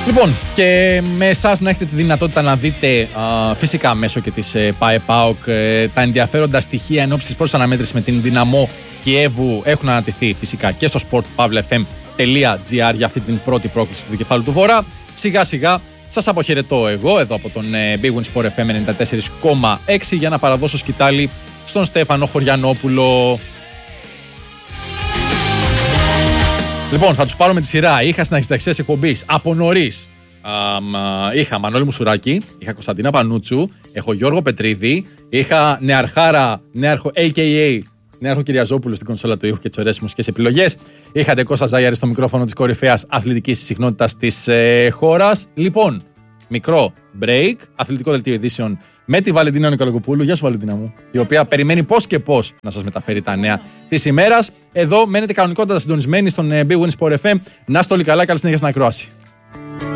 Λοιπόν, και με εσάς να έχετε τη δυνατότητα να δείτε φυσικά μέσω και της ΠΑΕ-ΠΑΟΚ τα ενδιαφέροντα στοιχεία εν ώψη της πρώτης αναμέτρησης με την Δυναμό Κιέβου έχουν ανατεθεί φυσικά και στο sportpavlefm.gr για αυτή την πρώτη πρόκληση του κεφάλου του Βορρά. Σιγά σιγά σας αποχαιρετώ εγώ εδώ από τον Big Win Sport FM 94,6 για να παραδώσω σκητάλη στον Στέφανο Χωριανόπουλο. Λοιπόν, θα τους πάρω με τη σειρά. Είχα στην αρχιταξία εκπομπής από νωρίς. Είχα Μανώλη Μουσουράκη, είχα Κωνσταντίνα Πανούτσου, έχω Γιώργο Πετρίδη, είχα νέαρχο a.k.a. Νέαρχο Κυριαζόπουλο στην κονσόλα του ήχου και τις ωραίες μουσικές επιλογές. Είχατε Κώστα Ζάγιαρη στο μικρόφωνο της κορυφαίας αθλητικής συχνότητας της χώρας. Λοιπόν, μικρό break, αθλητικό δελτίο ειδήσεων με τη Βαλεντίνα Νικολακοπούλου. Γεια σου, Βαλεντίνα μου. Η οποία περιμένει πώς και πώς να σας μεταφέρει τα νέα της ημέρας. Εδώ μένετε κανονικότατα συντονισμένοι στον Big Win Sport FM. Να είστε όλοι καλά, καλή συνέχεια στην ακρόαση.